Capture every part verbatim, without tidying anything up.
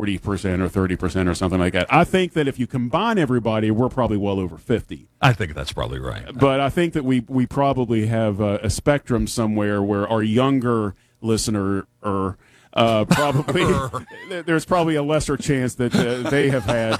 forty percent or thirty percent or something like that. I think that if you combine everybody, we're probably well over fifty. I think that's probably right. But I think that we, we probably have a, a spectrum somewhere where our younger listener or uh, probably there's probably a lesser chance that uh, they have had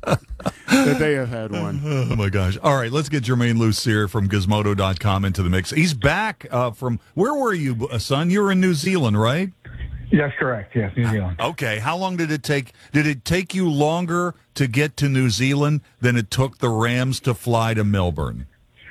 that they have had one. Oh my gosh! All right, let's get Jermaine Lucier from Gizmodo dot com into the mix. He's back uh, from where were you, son? You were in New Zealand, right? That's correct. Yes, New Zealand. Okay. How long did it take? Did it take you longer to get to New Zealand than it took the Rams to fly to Melbourne?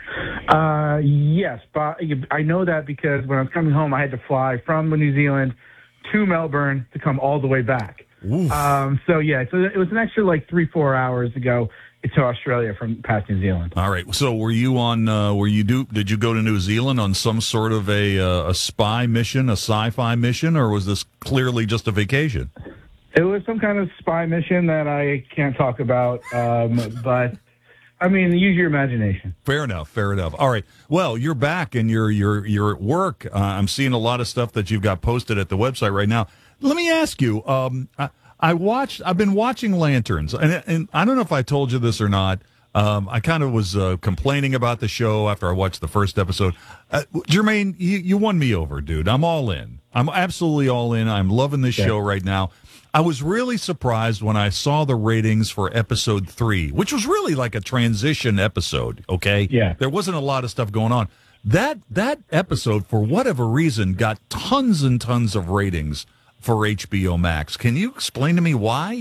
Uh, yes, but I know that because when I was coming home, I had to fly from New Zealand to Melbourne to come all the way back. Um, so yeah, so it was an extra like three, four hours to go to Australia from past New Zealand. All right. So were you on? Uh, were you do? Did you go to New Zealand on some sort of a uh, a spy mission, a sci-fi mission, or was this clearly just a vacation? It was some kind of spy mission that I can't talk about, um, but. I mean, use your imagination. Fair enough. Fair enough. All right. Well, you're back and you're you're you're at work. Uh, I'm seeing a lot of stuff that you've got posted at the website right now. Let me ask you. Um, I, I watched. I've been watching Lanterns, and, and I don't know if I told you this or not. Um, I kind of was uh, complaining about the show after I watched the first episode. Uh, Jermaine, you, you won me over, dude. I'm all in. I'm absolutely all in. I'm loving this yeah. show right now. I was really surprised when I saw the ratings for episode three, which was really like a transition episode, okay? Yeah. There wasn't a lot of stuff going on. That that episode, for whatever reason, got tons and tons of ratings for H B O Max. Can you explain to me why?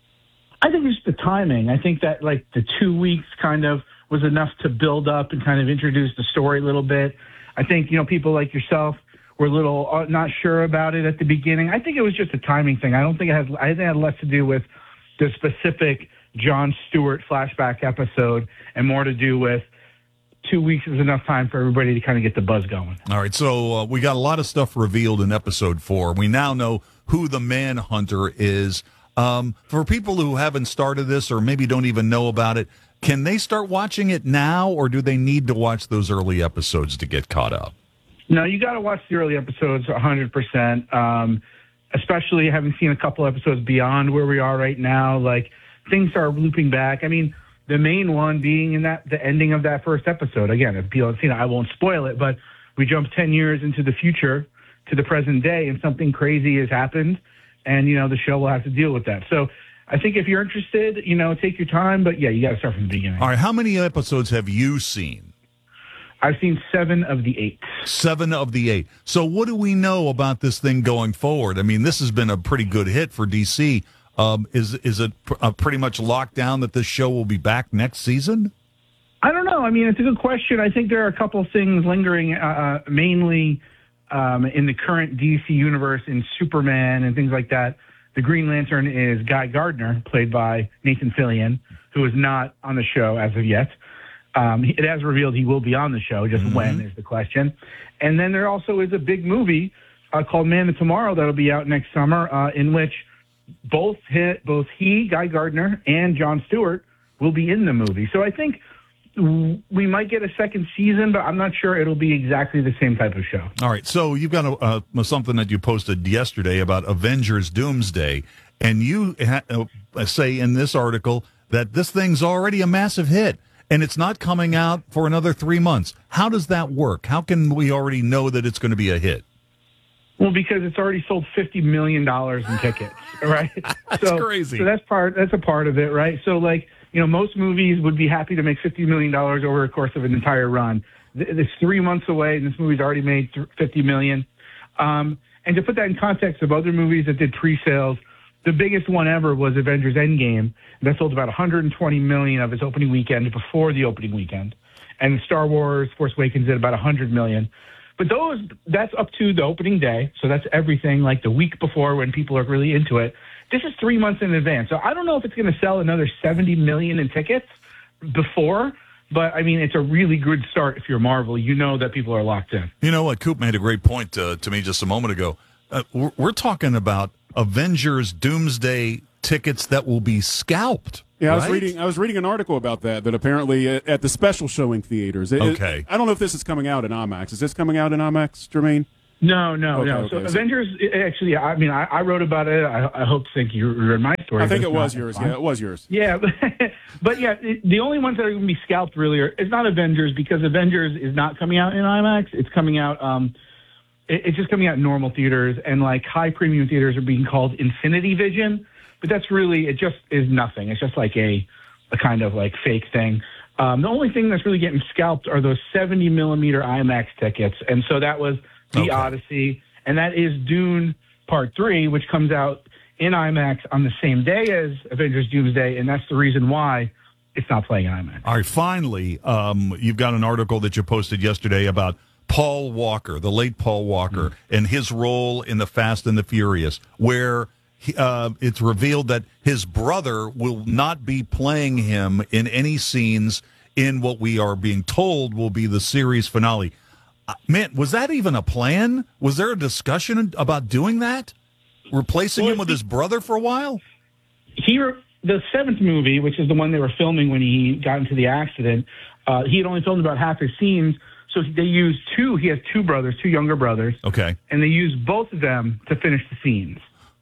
I think it's the timing. I think that, like, the two weeks kind of was enough to build up and kind of introduce the story a little bit. I think, you know, people like yourself were a little uh, not sure about it at the beginning. I think it was just a timing thing. I don't think it has. I think it had less to do with the specific Jon Stewart flashback episode and more to do with two weeks is enough time for everybody to kind of get the buzz going. All right, so uh, we got a lot of stuff revealed in episode four. We now know who the Manhunter is. Um, for people who haven't started this or maybe don't even know about it, can they start watching it now, or do they need to watch those early episodes to get caught up? No, you got to watch the early episodes one hundred percent, um, especially having seen a couple episodes beyond where we are right now. Like, things are looping back. I mean, the main one being in that the ending of that first episode. Again, if people haven't seen it, I won't spoil it, but we jump ten years into the future to the present day, and something crazy has happened, and, you know, the show will have to deal with that. So I think if you're interested, you know, take your time, but, yeah, you got to start from the beginning. All right, how many episodes have you seen? I've seen seven of the eight. Seven of the eight. So what do we know about this thing going forward? I mean, this has been a pretty good hit for D C. Um, is is it pr- uh, pretty much locked down that this show will be back next season? I don't know. I mean, it's a good question. I think there are a couple of things lingering, uh, mainly um, in the current D C universe, in Superman and things like that. The Green Lantern is Guy Gardner, played by Nathan Fillion, who is not on the show as of yet. Um, it has revealed he will be on the show, just mm-hmm. when is the question. And then there also is a big movie uh, called Man of Tomorrow that'll be out next summer, uh, in which both he, both he, Guy Gardner, and Jon Stewart will be in the movie. So I think we might get a second season, but I'm not sure it'll be exactly the same type of show. All right, so you've got a, uh, something that you posted yesterday about Avengers Doomsday, and you ha- uh, say in this article that this thing's already a massive hit. And it's not coming out for another three months. How does that work? How can we already know that it's going to be a hit? Well, because it's already sold fifty million dollars in tickets, right? That's so, crazy. So that's part. That's a part of it, right? So, like, you know, most movies would be happy to make fifty million dollars over the course of an entire run. It's three months away, and this movie's already made fifty million dollars. Um, and to put that in context of other movies that did pre-sales, the biggest one ever was Avengers Endgame. That sold about one hundred twenty million dollars of its opening weekend before the opening weekend. And Star Wars Force Awakens did about one hundred million dollars. But those, that's up to the opening day. So that's everything like the week before when people are really into it. This is three months in advance. So I don't know if it's going to sell another seventy million dollars in tickets before. But, I mean, it's a really good start if you're Marvel. You know that people are locked in. You know what? Coop made a great point uh, to me just a moment ago. Uh, we're, we're talking about Avengers Doomsday tickets that will be scalped. Yeah, I was right? reading. I was reading an article about that. That apparently at, at the special showing theaters. It, okay. It, I don't know if this is coming out in IMAX. Is this coming out in IMAX, Jermaine? No, no, okay, no. Okay, so so. Avengers, actually, I mean, I, I wrote about it. I, I hope to think you read my story. I think but it it's was not. yours. It's fine. Yeah, it was yours. Yeah, but, but yeah, it, the only ones that are going to be scalped really are, it's not Avengers, because Avengers is not coming out in IMAX. It's coming out, um, it, it's just coming out in normal theaters, and like high premium theaters are being called Infinity Vision, but that's really, it just is nothing. It's just like a, a kind of like fake thing. Um, the only thing that's really getting scalped are those seventy millimeter IMAX tickets. And so that was The Okay. Odyssey, and that is Dune Part three, which comes out in IMAX on the same day as Avengers Doomsday, and that's the reason why it's not playing in IMAX. All right, finally, um, you've got an article that you posted yesterday about Paul Walker, the late Paul Walker, mm. and his role in The Fast and the Furious, where he, uh, it's revealed that his brother will not be playing him in any scenes in what we are being told will be the series finale. Uh, man, was that even a plan? Was there a discussion about doing that? Replacing well, him with he, his brother for a while? He, the seventh movie, which is the one they were filming when he got into the accident, uh, he had only filmed about half his scenes, so they used two. He has two brothers, two younger brothers. Okay. And they used both of them to finish the scenes.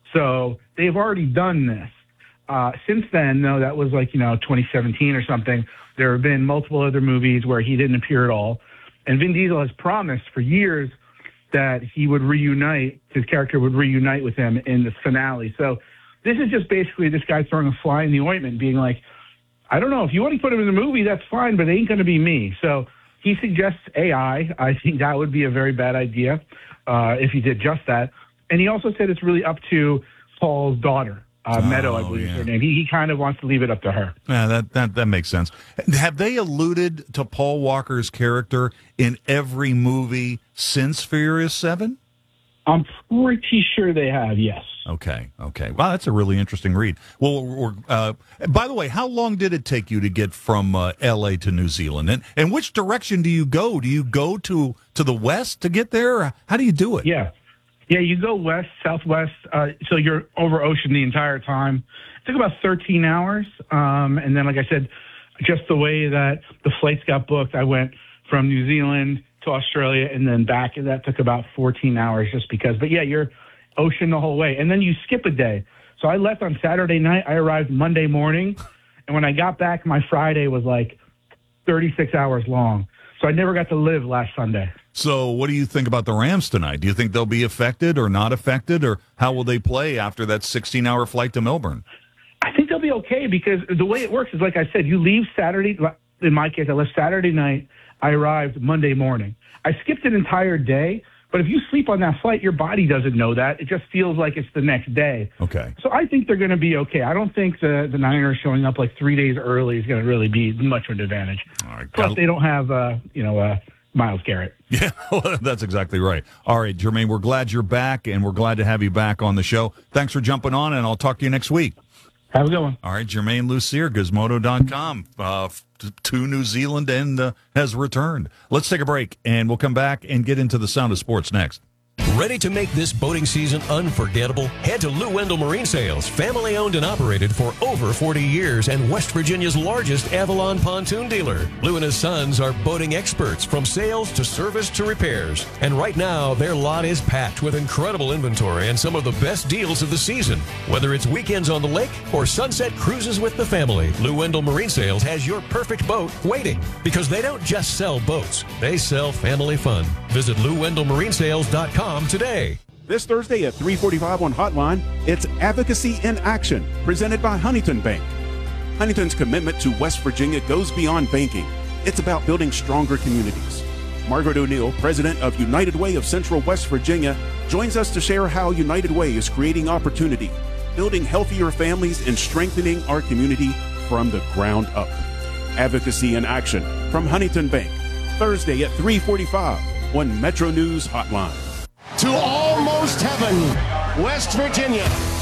So they've already done this. Uh, since then, though, that was like, you know, twenty seventeen or something, there have been multiple other movies where he didn't appear at all. And Vin Diesel has promised for years that he would reunite, his character would reunite with him in the finale. So this is just basically this guy throwing a fly in the ointment, being like, I don't know, if you want to put him in the movie, that's fine, but it ain't going to be me. So he suggests A I. I think that would be a very bad idea uh, if he did just that. And he also said it's really up to Paul's daughter, uh, oh, Meadow, I believe yeah. is her name. He, he kind of wants to leave it up to her. Yeah, that, that, that makes sense. Have they alluded to Paul Walker's character in every movie since Furious seven? I'm pretty sure they have, yes. Okay, okay. Wow, that's a really interesting read. Well, we're, uh, by the way, how long did it take you to get from uh, L A to New Zealand? And, and which direction do you go? Do you go to, to the west to get there? Or how do you do it? Yeah. Yeah, you go west, southwest, uh, so you're over ocean the entire time. It took about thirteen hours. Um, and then, like I said, just the way that the flights got booked, I went from New Zealand to Australia and then back, and that took about fourteen hours just because. But, yeah, you're ocean the whole way. And then you skip a day. So I left on Saturday night. I arrived Monday morning. And when I got back, my Friday was like thirty-six hours long. So I never got to live last Sunday. So what do you think about the Rams tonight? Do you think they'll be affected or not affected, or how will they play after that sixteen-hour flight to Melbourne? I think they'll be okay because the way it works is, like I said, you leave Saturday. In my case, I left Saturday night. I arrived Monday morning. I skipped an entire day, but if you sleep on that flight, your body doesn't know that. It just feels like it's the next day. Okay. So I think they're going to be okay. I don't think the, the Niners showing up like three days early is going to really be much of an advantage. All right. Plus, Got- they don't have, uh, you know, uh, Myles Garrett. Yeah, well, that's exactly right. All right, Jermaine, we're glad you're back, and we're glad to have you back on the show. Thanks for jumping on, and I'll talk to you next week. Have a good one. All right, Jermaine Lucier, Gizmodo dot com, uh, to New Zealand and uh, has returned. Let's take a break, and we'll come back and get into the sound of sports next. Ready to make this boating season unforgettable? Head to Lou Wendell Marine Sales, family owned and operated for over forty years and West Virginia's largest Avalon pontoon dealer. Lou and his sons are boating experts from sales to service to repairs. And right now, their lot is packed with incredible inventory and some of the best deals of the season. Whether it's weekends on the lake or sunset cruises with the family, Lou Wendell Marine Sales has your perfect boat waiting. Because they don't just sell boats, they sell family fun. Visit Lou Wendell Marine Sales dot com today. This Thursday at three forty-five on Hotline, it's Advocacy in Action, presented by Huntington Bank. Huntington's commitment to West Virginia goes beyond banking. It's about building stronger communities. Margaret O'Neill, president of United Way of Central West Virginia, joins us to share how United Way is creating opportunity, building healthier families, and strengthening our community from the ground up. Advocacy in Action from Huntington Bank, Thursday at three forty-five on Metro News Hotline. To almost heaven, West Virginia.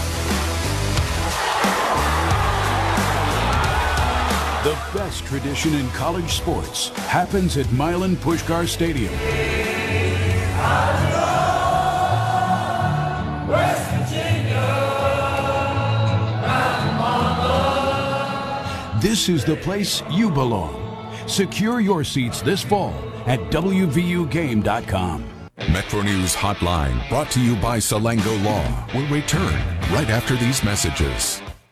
The best tradition in college sports happens at Milan Puskar Stadium. West Virginia, This is the place you belong. Secure your seats this fall at W V U game dot com. Metro News Hotline, brought to you by Salango Law, will return right after these messages.